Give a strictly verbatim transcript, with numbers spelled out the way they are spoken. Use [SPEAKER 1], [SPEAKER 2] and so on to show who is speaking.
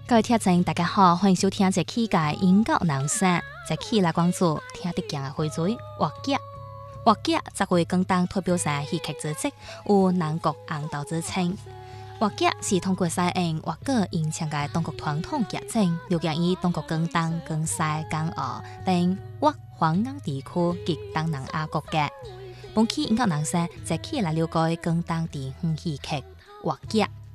[SPEAKER 1] 各位听众，大家好，欢迎收听这期嘅音乐人生。这期来关注听得见嘅花嘴滑脚。滑脚则为广东代表性戏剧之一，有南国红豆之称。滑脚是通过西演滑歌演唱嘅中国传统剧情，流行于中国广东、广西、港澳等粤方言地区及东南亚国家。本期音乐人生这期来了解广东地方戏剧滑脚。